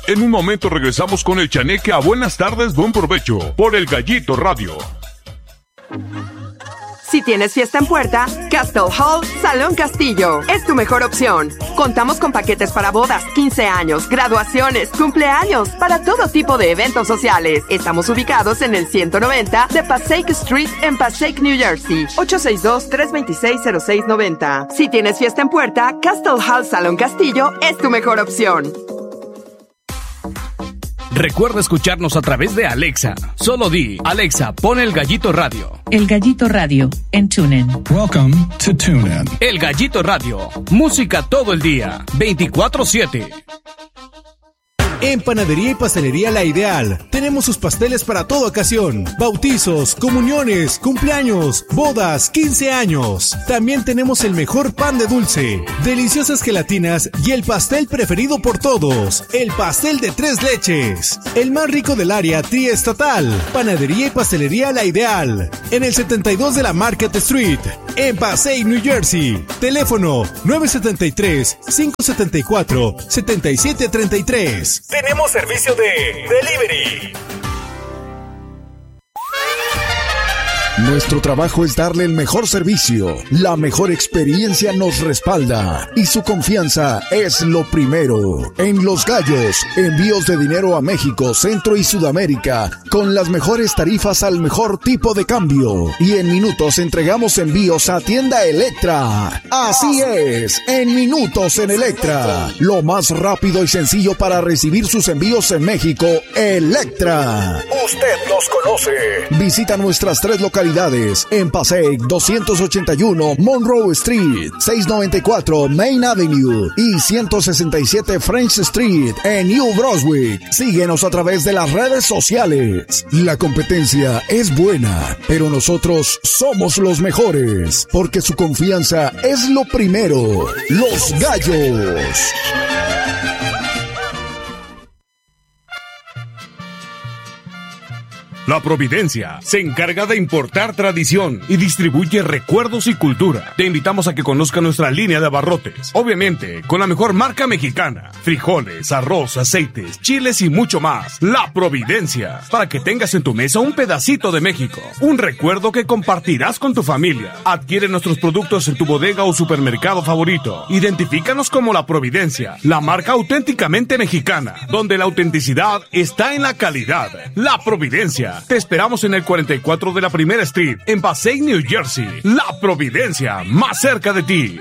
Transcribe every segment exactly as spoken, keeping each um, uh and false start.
En un momento regresamos con el Chaneque a Buenas Tardes, Buen Provecho, por El Gallito Radio. Si tienes fiesta en puerta, Castle Hall Salón Castillo es tu mejor opción. Contamos con paquetes para bodas, quince años, graduaciones, cumpleaños, para todo tipo de eventos sociales. Estamos ubicados en el ciento noventa de Passaic Street en Passaic, New Jersey. ocho seis dos, tres dos seis, cero seis nueve cero. Si tienes fiesta en puerta, Castle Hall Salón Castillo es tu mejor opción. Recuerda escucharnos a través de Alexa. Solo di, Alexa, pon El Gallito Radio. El Gallito Radio en TuneIn. Welcome to TuneIn. El Gallito Radio. Música todo el día. veinticuatro siete. En Panadería y Pastelería La Ideal tenemos sus pasteles para toda ocasión: bautizos, comuniones, cumpleaños, bodas, quince años. También tenemos el mejor pan de dulce, deliciosas gelatinas y el pastel preferido por todos, el pastel de tres leches, el más rico del área triestatal. Panadería y Pastelería La Ideal, en el setenta y dos de la Market Street, en Passaic, New Jersey. Teléfono nueve siete tres, cinco siete cuatro, siete siete tres tres. Tenemos servicio de delivery. Nuestro trabajo es darle el mejor servicio. La mejor experiencia nos respalda y su confianza es lo primero. En Los Gallos, envíos de dinero a México, Centro y Sudamérica con las mejores tarifas al mejor tipo de cambio. Y en minutos entregamos envíos a Tienda Electra. Así es, en minutos en Electra. Lo más rápido y sencillo para recibir sus envíos en México, Electra. Usted nos conoce. Visita nuestras tres localidades en Passaic, doscientos ochenta y uno Monroe Street, seiscientos noventa y cuatro Main Avenue y ciento sesenta y siete French Street en New Brunswick. Síguenos a través de las redes sociales. La competencia es buena, pero nosotros somos los mejores, porque su confianza es lo primero. Los Gallos. La Providencia se encarga de importar tradición y distribuye recuerdos y cultura. Te invitamos a que conozca nuestra línea de abarrotes, obviamente con la mejor marca mexicana: frijoles, arroz, aceites, chiles y mucho más. La Providencia, para que tengas en tu mesa un pedacito de México, un recuerdo que compartirás con tu familia. Adquiere nuestros productos en tu bodega o supermercado favorito. Identifícanos como La Providencia, la marca auténticamente mexicana, donde la autenticidad está en la calidad. La Providencia. Te esperamos en el cuarenta y cuatro de la Primera Street, en Passaic, New Jersey. La Providencia, más cerca de ti.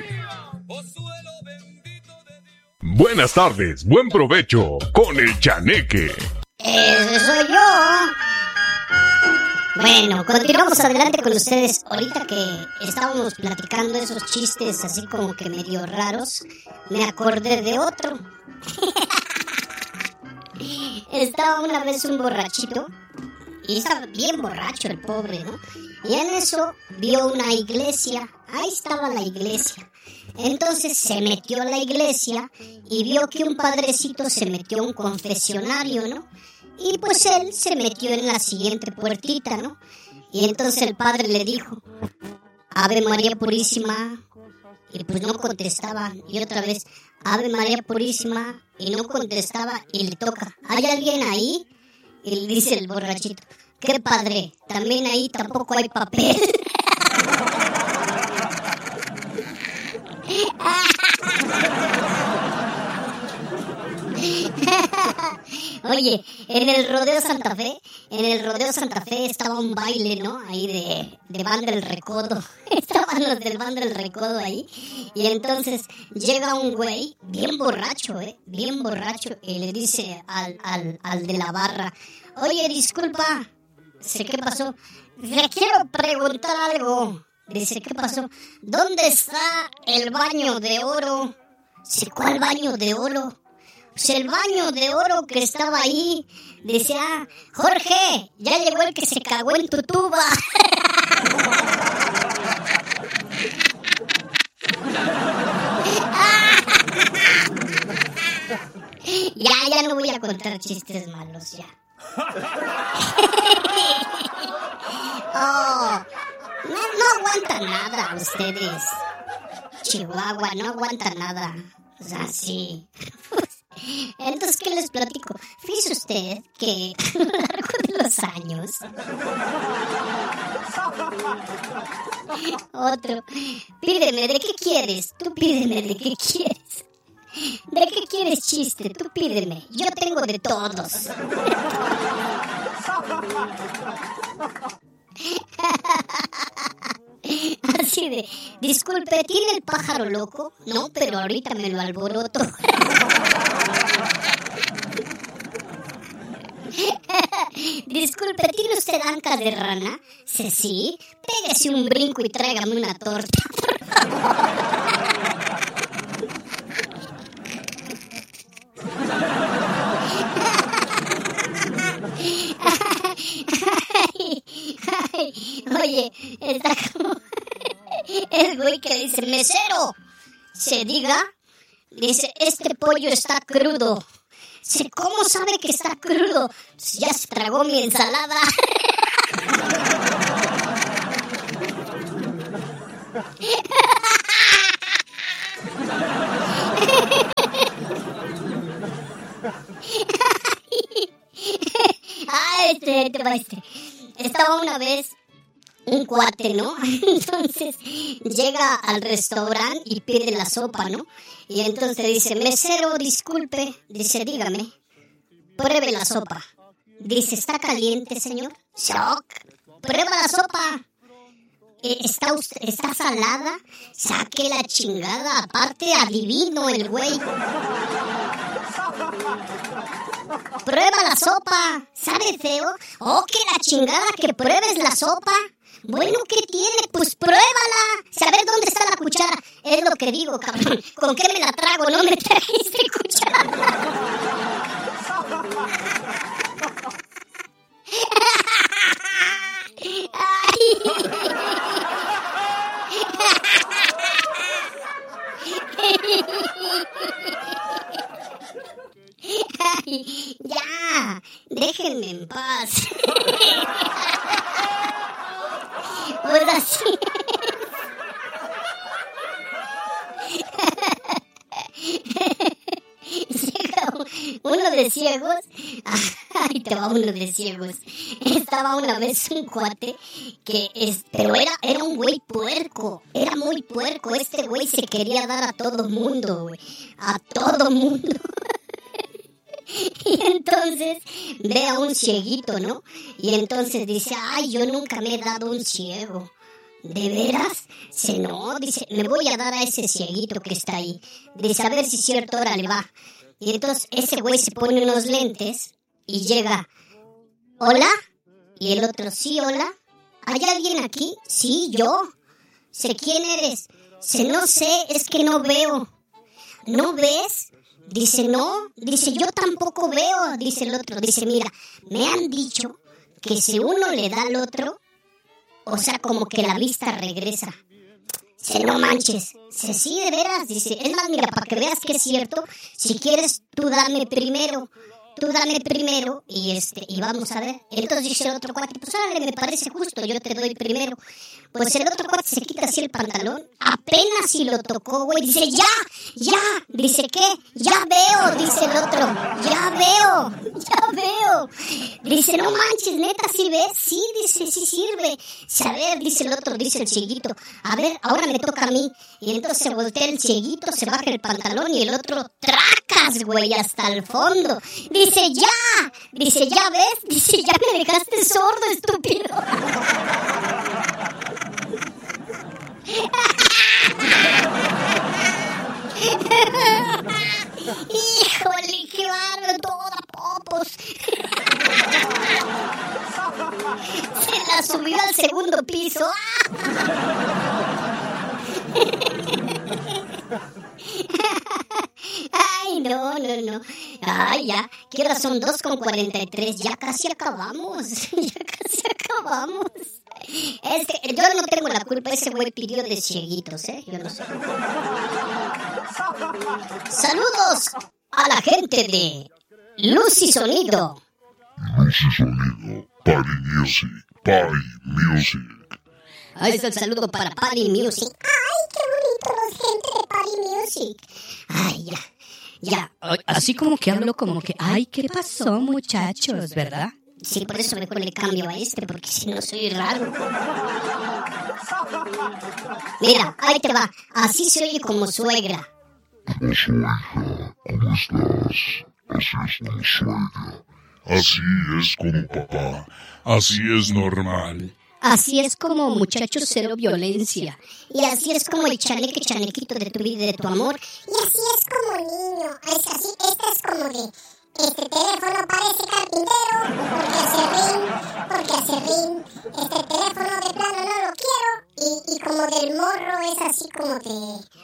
Buenas tardes, buen provecho con el Chaneque. Ese soy yo. Bueno, continuamos adelante con ustedes. Ahorita que estábamos platicando esos chistes así como que medio raros, me acordé de otro. Estaba una vez un borrachito. Y estaba bien borracho el pobre, ¿no? Y en eso vio una iglesia. Ahí estaba la iglesia. Entonces se metió a la iglesia y vio que un padrecito se metió a un confesionario, ¿no? Y pues él se metió en la siguiente puertita, ¿no? Y entonces el padre le dijo: Ave María Purísima. Y pues no contestaba. Y otra vez: Ave María Purísima. Y no contestaba. Y le toca: ¿hay alguien ahí? Y le dice el borrachito: ¿qué padre? También ahí tampoco hay papel. Oye, en el Rodeo Santa Fe, en el Rodeo Santa Fe estaba un baile, ¿no? Ahí de, de Banda del Recodo. Estaban los del Banda del Recodo ahí. Y entonces llega un güey, bien borracho, ¿eh? Bien borracho, y le dice al, al, al de la barra: oye, disculpa. Dice: ¿qué pasó? Le quiero preguntar algo. Dice: ¿qué pasó? ¿Dónde está el baño de oro? Dice: ¿cuál baño de oro? Pues el baño de oro que estaba ahí. Dice: ah, Jorge, ya llegó el que se cagó en tu tuba. Ya, ya no voy a contar chistes malos, ya. Oh, no, no aguanta nada ustedes. Chihuahua, no aguanta nada. O sea, sí. En Entonces, ¿qué les platico? Fíjese usted que a lo largo de los años... Otro. Pídeme, ¿de qué quieres? Tú pídeme, ¿de qué quieres? ¿De qué quieres chiste? Tú pídeme. Yo tengo de todos. Así de, disculpe, ¿tiene el pájaro loco? No, pero ahorita me lo alboroto. Disculpe, ¿tiene usted ancas de rana? Sí, sí. Pégase un brinco y tráigame una torta. Ay, ay, oye, está como el güey que dice, mesero, se diga, dice, este pollo está crudo. Dice, ¿cómo sabe que está crudo? Pues ya se tragó mi ensalada. Ah, este, te va este. Estaba una vez un cuate, ¿no? Entonces llega al restaurante y pide la sopa, ¿no? Y entonces dice, mesero, disculpe. Dice, dígame, pruebe la sopa. Dice, ¿está caliente, señor? Shock. Prueba la sopa. ¿Está, usted, ¿Está salada? Saque la chingada. Aparte, adivino el güey. Prueba la sopa. ¿Sabe feo? Oh, que la chingada, que pruebes la sopa. Bueno, ¿qué tiene? Pues pruébala. Saber dónde está la cuchara. Es lo que digo, cabrón. ¿Con qué me la trago? No me trajiste cuchara. Ay, ya, déjenme en paz. Pues así llega uno de ciegos. Ay, te va uno de ciegos. Estaba una vez un cuate que es, pero era, era un güey puerco. Era muy puerco. Este güey se quería dar a todo mundo, güey. A todo mundo. Y entonces ve a un cieguito, ¿no? Y entonces dice, ay, yo nunca me he dado un ciego. ¿De veras? Dice, no, dice, me voy a dar a ese cieguito que está ahí. Dice, a ver si es cierto, ahora le va. Y entonces ese güey se pone unos lentes y llega, ¿hola? Y el otro, sí, hola. ¿Hay alguien aquí? Sí, yo. Dice, ¿quién eres? Dice, no sé, es que no veo. ¿No ves? Dice, no, dice, yo tampoco veo, dice el otro. Dice, mira, me han dicho que si uno le da al otro, o sea, como que la vista regresa. Dice, no manches. Dice, sí, de veras. Dice, es más, mira, para que veas que es cierto, si quieres, tú dame primero. Tú dame primero y este y vamos a ver. Entonces dice el otro cuate, pues órale, me parece justo, yo te doy primero. Pues el otro cuate se quita así el pantalón, apenas si lo tocó, güey. Dice, ya, ya. Dice, ¿qué? Ya veo, dice el otro. Ya veo, ya veo. Dice, no manches, neta, ¿sí ves? Sí, dice, sí sirve. Dice, a ver, dice el otro, dice el cieguito. A ver, ahora me toca a mí. Y entonces se voltea el cieguito, se baja el pantalón y el otro, tracas, güey, hasta el fondo. Dice, ya, dice, ya ves, dice, ya me dejaste sordo, estúpido. Híjole, qué bárbaro, toda popos. Se la subió al segundo piso. Ay, no, no, no. Ay, ya. ¿Qué hora son? dos con cuarenta y tres. Ya casi acabamos. Ya casi acabamos. Es que yo no tengo la culpa. Ese güey pidió de cieguitos, ¿eh? Yo no sé. Saludos a la gente de Luz y Sonido. Luz y Sonido. Party Music. Party Music. Ahí está el saludo para Party Music. Ay, qué bonito los gente de Party Music. Ay, ya. Ya. Así como que hablo como que, ay, ¿qué pasó, muchachos? ¿Verdad? Sí, por eso mejor le cambio a este, porque si no soy raro. Mira, ahí te va. Así se oye como suegra. ¿Qué pasó, hija? ¿Cómo estás? Así es como suegra. Así es como papá. Así es normal. Así es como muchachos cero violencia. Y así es como el chaneque chanequito de tu vida y de tu amor. Y así es como niño. Es así, esta es como de... Este teléfono parece carpintero, porque hace ring, porque hace ring. Este teléfono de plano no lo quiero. Y, y como del morro es así como de...